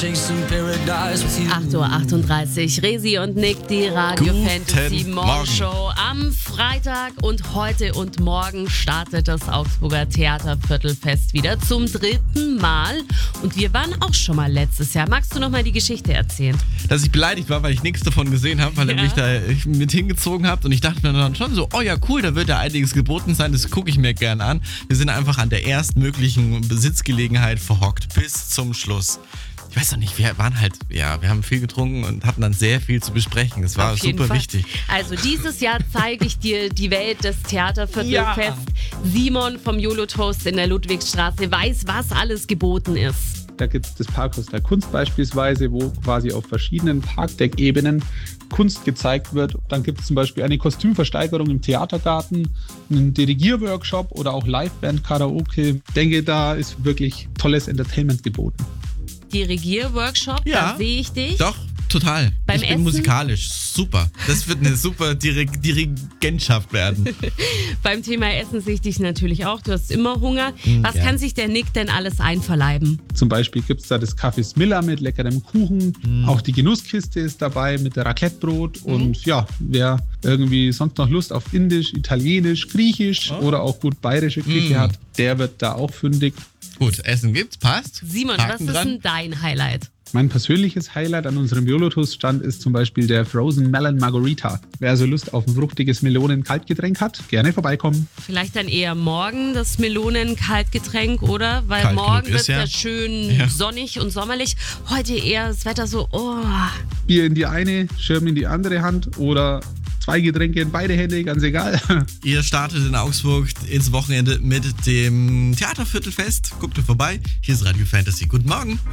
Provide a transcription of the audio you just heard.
8:38 Uhr, Resi und Nick, die Radio Fantasy Morning Show am Freitag, und heute und morgen startet das Augsburger Theaterviertelfest wieder zum 3. Mal, und wir waren auch schon mal letztes Jahr. Magst du noch mal die Geschichte erzählen? Dass ich beleidigt war, weil ich nichts davon gesehen habe, weil er mich da mit hingezogen hat, und ich dachte mir dann schon so, oh ja cool, da wird ja einiges geboten sein, das gucke ich mir gern an. Wir sind einfach an der erstmöglichen Besitzgelegenheit verhockt bis zum Schluss. Ich weiß noch nicht, wir haben viel getrunken und hatten dann sehr viel zu besprechen. Das war super wichtig. Also dieses Jahr zeige ich dir die Welt des Theaterviertelfest. Ja. Simon vom YOLO Toast in der Ludwigstraße weiß, was alles geboten ist. Da gibt es das Parkhaus der Kunst beispielsweise, wo quasi auf verschiedenen Parkdeckebenen Kunst gezeigt wird. Dann gibt es zum Beispiel eine Kostümversteigerung im Theatergarten, einen Dirigierworkshop oder auch Liveband, Karaoke. Ich denke, da ist wirklich tolles Entertainment geboten. Dirigierworkshop, da sehe ich dich. Doch, total. Beim ich bin Essen? Musikalisch. Super. Das wird eine super Dirigentschaft werden. Beim Thema Essen sehe ich dich natürlich auch. Du hast immer Hunger. Was kann sich der Nick denn alles einverleiben? Zum Beispiel gibt es da das Café Smilla mit leckerem Kuchen. Auch die Genusskiste ist dabei mit der Raclettebrot. Und ja, wer irgendwie sonst noch Lust auf Indisch, Italienisch, Griechisch oder auch gut bayerische Küche hat, der wird da auch fündig. Gut, Essen gibt's, passt. Simon, Haken was ist denn dein Highlight? Mein persönliches Highlight an unserem YOLO-Toast-Stand ist zum Beispiel der Frozen Melon Margarita. Wer also Lust auf ein fruchtiges Melonen-Kaltgetränk hat, gerne vorbeikommen. Vielleicht dann eher morgen das Melonen-Kaltgetränk, oder? Weil Kalt morgen wird es ja schön sonnig und sommerlich. Heute eher das Wetter so, Bier in die eine, Schirm in die andere Hand oder 2 Getränke in beide Hände, ganz egal. Ihr startet in Augsburg ins Wochenende mit dem Theaterviertelfest. Guckt vorbei. Hier ist Radio Fantasy. Guten Morgen.